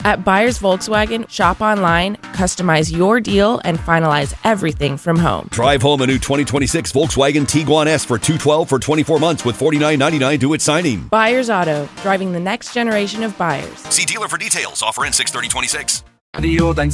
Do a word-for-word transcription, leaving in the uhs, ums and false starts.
At Buyers Volkswagen, shop online, customize your deal, and finalize everything from home. Drive home a new twenty twenty-six Volkswagen Tiguan S for two hundred twelve dollars for twenty-four months with forty-nine ninety-nine due at signing. Buyers Auto, driving the next generation of buyers. See dealer for details. Offer in six thirty twenty-six. Radio dein